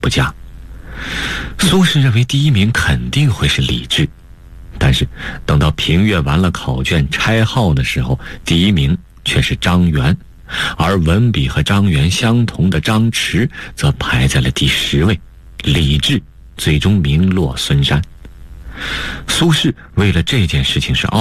不佳。苏轼认为第一名肯定会是李治，但是等到评阅完了考卷拆号的时候，第一名却是张元，而文笔和张元相同的张弛则排在了第10位，李治最终名落孙山。苏轼为了这件事情是